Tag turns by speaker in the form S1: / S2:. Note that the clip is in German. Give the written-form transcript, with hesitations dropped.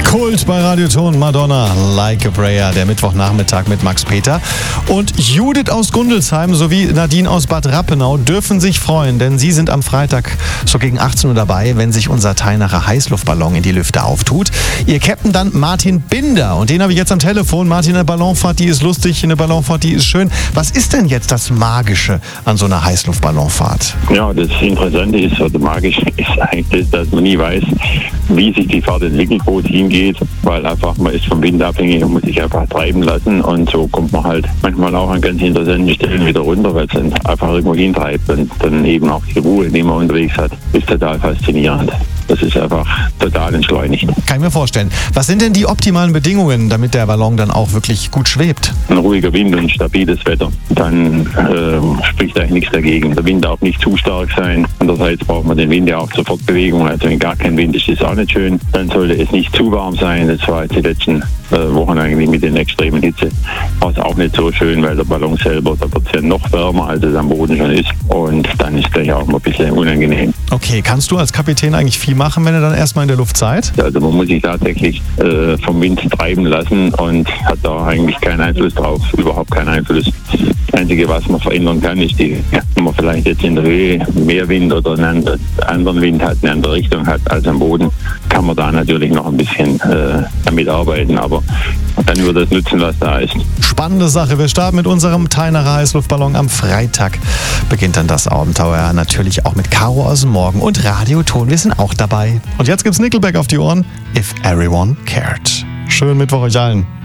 S1: Kult bei Radioton, Madonna, Like a Prayer, der Mittwochnachmittag mit Max Peter. Und Judith aus Gundelsheim sowie Nadine aus Bad Rappenau dürfen sich freuen, denn sie sind am Freitag so gegen 18 Uhr dabei, wenn sich unser Teilnacher Heißluftballon in die Lüfte auftut. Ihr Captain dann Martin Binder und den habe ich jetzt am Telefon. Martin, eine Ballonfahrt, die ist lustig, eine Ballonfahrt, die ist schön. Was ist denn jetzt das Magische an so einer Heißluftballonfahrt?
S2: Ja, das Interessante ist, oder magisch ist eigentlich das, dass man nie weiß, wie sich die Fahrt entwickelt, wo es hingeht, weil einfach man ist vom Wind abhängig und muss sich einfach treiben lassen und so kommt man halt manchmal auch an ganz interessanten Stellen wieder runter, weil es dann einfach irgendwo hintreibt und dann eben auch die Ruhe, die man unterwegs hat, ist total faszinierend. Das ist einfach total entschleunigt.
S1: Kann ich mir vorstellen. Was sind denn die optimalen Bedingungen, damit der Ballon dann auch wirklich gut schwebt?
S2: Ein ruhiger Wind und stabiles Wetter. Dann spricht eigentlich nichts dagegen. Der Wind darf nicht zu stark sein. Andererseits braucht man den Wind ja auch zur Fortbewegung. Also wenn gar kein Wind ist, ist es auch nicht schön. Dann sollte es nicht zu warm sein. Das war jetzt die letzten Wochen eigentlich mit den extremen Hitze. War es auch nicht so schön, weil der Ballon selber, da wird es ja noch wärmer, als es am Boden schon ist. Und dann ist es gleich auch mal ein bisschen unangenehm.
S1: Okay, kannst du als Kapitän eigentlich viel machen, wenn ihr dann erstmal in der Luft seid?
S2: Also man muss sich tatsächlich vom Wind treiben lassen und hat da eigentlich keinen Einfluss drauf, überhaupt keinen Einfluss. Das Einzige, was man verändern kann, ist, wenn man vielleicht jetzt in der Höhe mehr Wind oder einen anderen Wind hat, eine andere Richtung hat als am Boden, kann man da natürlich noch ein bisschen damit arbeiten, aber dann über das nutzen, was da ist.
S1: Spannende Sache. Wir starten mit unserem Teilnacher Heißluftballon am Freitag. Beginnt dann das Abenteuer natürlich auch mit Caro aus dem Morgen und Radioton. Wir sind auch dabei. Und jetzt gibt's Nickelback auf die Ohren. If Everyone Cared. Schönen Mittwoch euch allen.